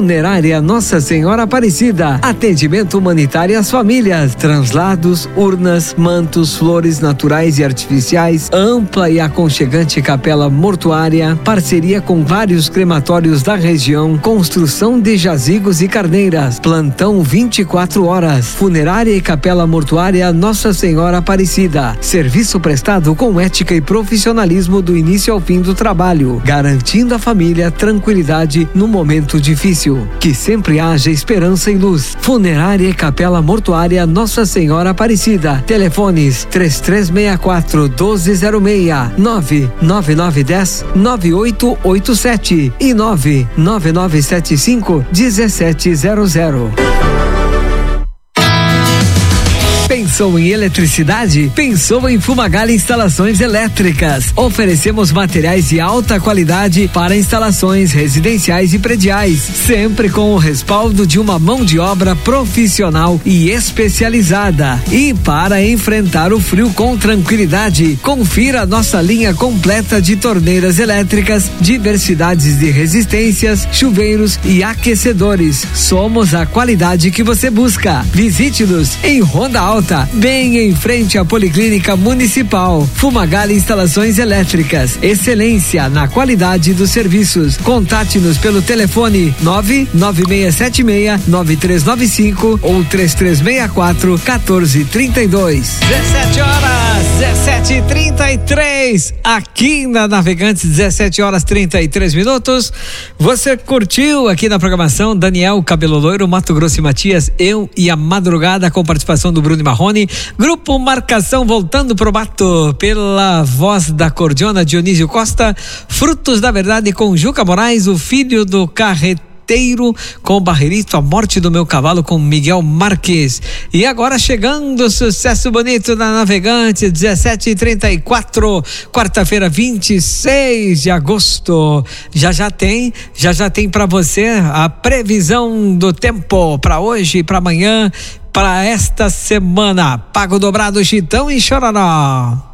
Funerária Nossa Senhora Aparecida. Atendimento humanitário às famílias. Translados, urnas, mantos, flores naturais e artificiais. Ampla e aconchegante capela mortuária. Parceria com vários crematórios da região. Construção de jazigos e carneiras. Plantão 24 horas. Funerária e capela mortuária Nossa Senhora Aparecida. Serviço prestado com ética e profissionalismo do início ao fim do trabalho, garantindo à família tranquilidade no momento difícil. Que sempre haja esperança e luz. Funerária e capela mortuária Nossa Senhora Aparecida. Telefones 3364-1206, 99910-9887 e 99975-1700. Pensou em eletricidade? Pensou em Fumagalli Instalações Elétricas. Oferecemos materiais de alta qualidade para instalações residenciais e prediais, sempre com o respaldo de uma mão de obra profissional e especializada. E para enfrentar o frio com tranquilidade, confira nossa linha completa de torneiras elétricas, diversidades de resistências, chuveiros e aquecedores. Somos a qualidade que você busca. Visite-nos em Ronda Alta, bem em frente à Policlínica Municipal. Fumagalli Instalações Elétricas, excelência na qualidade dos serviços. Contate-nos pelo telefone 99676-9395 ou 3364-1432. 17h33, aqui na Navegantes, 17h33. Você curtiu aqui na programação Daniel Cabelo Loiro, Mato Grosso e Matias, Eu e a Madrugada, com participação do Bruno Marrone. Grupo Marcação voltando pro mato, pela voz da cordiona Dionísio Costa. Frutos da Verdade com Juca Moraes, o filho do carreteiro, com Barreirito, A Morte do Meu Cavalo, com Miguel Marques. E agora chegando, sucesso bonito na Navegante, 17h34, quarta-feira, 26 de agosto. Já tem para você a previsão do tempo para hoje e para amanhã, para esta semana. Pago Dobrado, Chitão e Chororó.